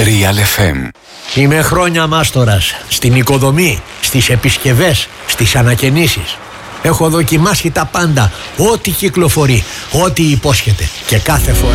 Real FM. Είμαι χρόνια μάστορας στην οικοδομή, στις επισκευές, στις ανακαινήσεις. Έχω δοκιμάσει τα πάντα, ό,τι κυκλοφορεί, ό,τι υπόσχεται και κάθε φορά